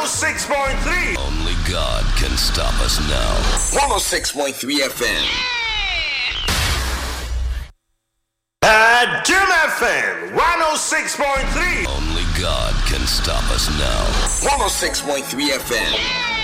106.3. Only God can stop us now. 106.3 FM. At Jim FM 106.3. Only God can stop us now. 106.3 FM.